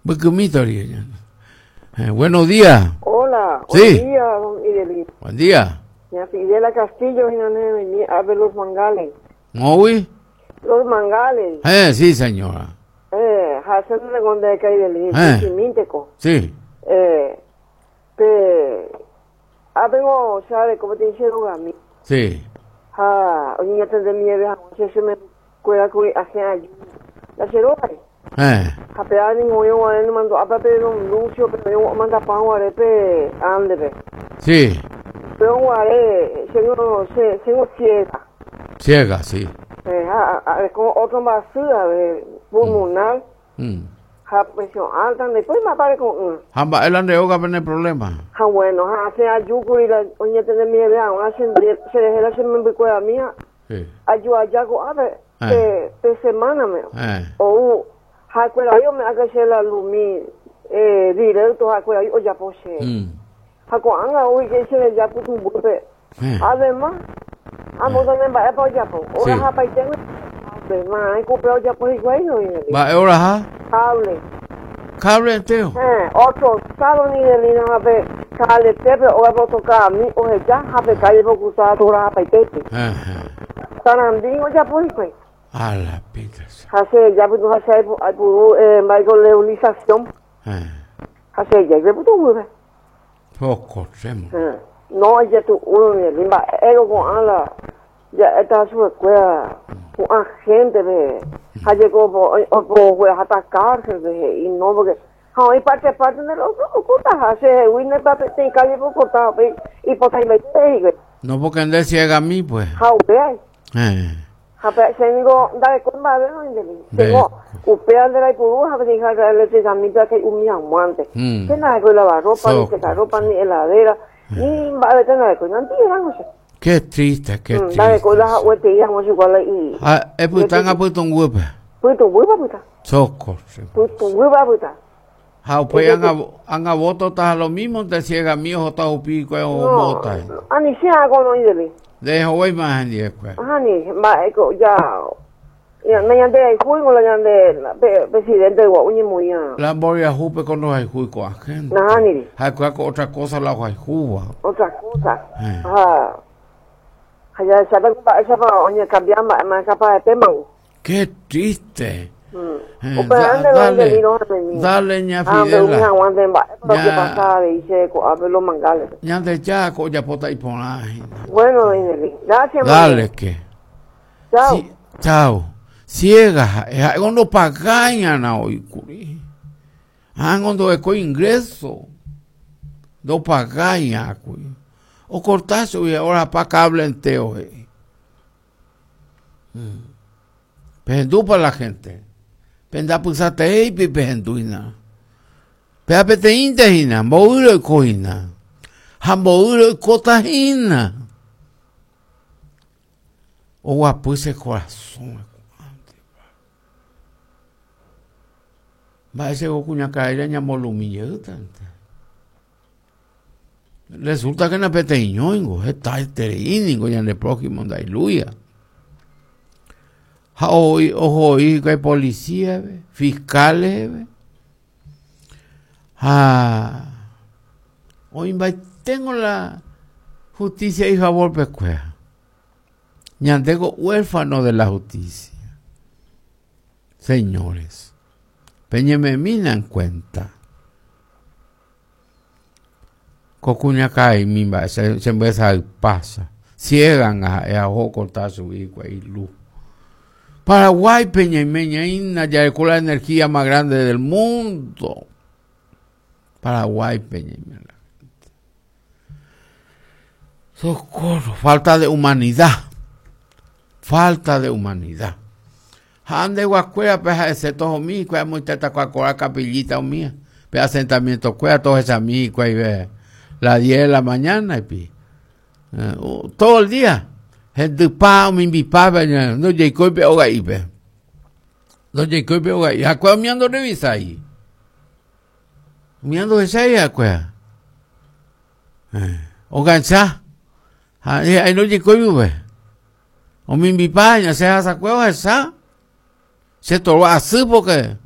Buenos días. Hola, Sí. buen día, don Idelín. Buen día. Ya Fidela Castillo, a ver los mangales. ¿Muy? Los mangales. Sí, señora. Hacer de donde cae Idelín, Chiminteco. Sí. Vengo, ¿sabe cómo te hicieron a mí? Sí. Oye, ya te de mi vieja, no sé me cuida que hace años. La cerola. Apea ningún yo no mando a papel un lucio, pero yo manda pan guarepe ande. Sí. Pero guare, tengo ciega. Ciega, sí. Con otra basura pulmonar. Presión alta, después me aparece con Hamba, él ande oga el problema. Bueno, hace ayuco y la oña de mi vieja, se dejó se me recuerda mía. Sí. Ayuda ya a ver, de semana me. O hakuela yo me haga la lumi directo hakuela yo ya posee. Hako anga hoy que se ya puto un burpe. Además, amo también va a ya po. Ahora ha pa tengo de más comprado ya por igual no viene. Va ahora Cable. Cable entero. Otro sábado ni de lina a ver. Cable tepe o va a tocar a mí o ya a ver calle por usar toda pa tepe. Tarandingo ya por igual. A la pitas. Hace ya puto hacer al con legalización. Hace ya puto muy bien. Poco semo. No, ya tu uno ni limba ego con ala. Ya está su escuela con agente de ha llegado por atacarse y no porque hay parte de los ocultas hace winner para te calle por cortar y por ahí me no porque ande ciega a mí pues. How bad. Se digo, dale con madre, no entiendo. Tengo, upea de la ipuru, a ver, electricamente que un aguante. Que nada que lavar ropa, ni secar ropa, ni heladera, ni va a tener nada que no entiendo. Qué triste, qué triste. Dale con las huetillas, como si igual y. Están a puto un huevo. Puto huevo, puta. Soco. Puto huevo, puta. Pues han a voto está lo mismo, te ciega mío, o está pico, o mota. Ani se hago no entiendo. Dejo hoy más en 10 pues. Ni, ya me llande el juego la llande presidente de Guañe muy ya. La moria jupe con los juego con gente. Ni. Hay otra cosa la juega. Otra cosa. Ya sabe esa para oña cambiar más capaz de tema. Qué triste. Dale ña Fidela. ¿Qué pasa? Dice a ver los mangales. Ya de ya coya pota y pona. Bueno, gracias. Dale que. Chao. Chao. Ciega, cuando pagaña na hoy curi. Cuando eco ingreso. Do pagaña curi. O cortazo y ahora pa cable entero. Pendú para la gente. Penda pusate y pipenduina. Peapete indehina, mouro y coina. Hambouro y cotajina. O guapuse corazón. Va ese cuña caer en molumillo tanto. Resulta que en la peteño está esterino ya en el próximo da iluya. Hoy que hay policía, fiscales. Hoy tengo la justicia y favor pescuea. Ñandego huérfano de la justicia. Señores, peñeme mina en cuenta. Cocuña cae mimba, se empieza a pasa. Ciegan a ojo cortar su hijo y luz. Paraguay, peña y meña, ya con la energía más grande del mundo. Paraguay, peña y meña. Socorro, falta de humanidad. Falta de humanidad. Ande guacuera, peja ese todo mío, que hay muy teta cuacuera capillita o mía. Pe asentamiento cuera, todas esas mías, y ve las 10 de la mañana, y pi. Todo el día. Gente pa, mi bipaba, no Jacob oga ibe. No Jacob oga. Y acá me ando revisa ahí. Me ando esa ahí, acá. Oganza. Ahí no Jacob ibe. O mi bipaba, ya se hace acá, esa. Se toló así porque